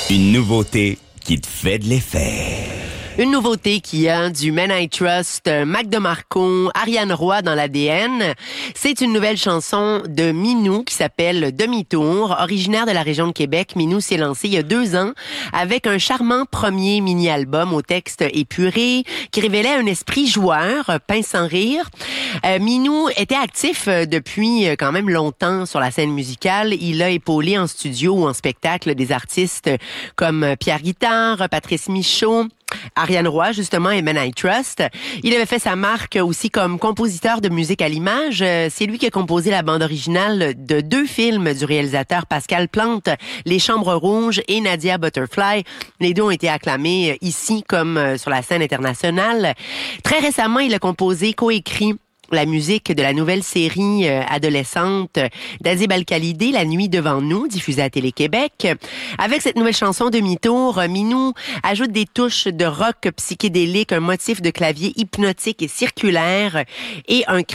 Une nouveauté qui te fait de l'effet. Une nouveauté qui a du Men I Trust, Mac DeMarco, Ariane Roy dans l'ADN. C'est une nouvelle chanson de Minou qui s'appelle Demi-tour. Originaire de la région de Québec, Minou s'est lancé il y a 2 ans avec un charmant premier mini-album au texte épuré qui révélait un esprit joueur, pince sans rire. Minou était actif depuis quand même longtemps sur la scène musicale. Il a épaulé en studio ou en spectacle des artistes comme Pierre Guitare, Patrice Michaud, Ariane Roy, justement, et Men I Trust. Il avait fait sa marque aussi comme compositeur de musique à l'image. C'est lui qui a composé la bande originale de 2 films du réalisateur Pascal Plante, Les Chambres Rouges et Nadia Butterfly. Les 2 ont été acclamés ici comme sur la scène internationale. Très récemment, il a composé, coécrit la musique de la nouvelle série adolescente d'Azib Al-Khalidé, La nuit devant nous, diffusée à Télé-Québec. Avec cette nouvelle chanson Demi-tour, Minou ajoute des touches de rock psychédélique, un motif de clavier hypnotique et circulaire et un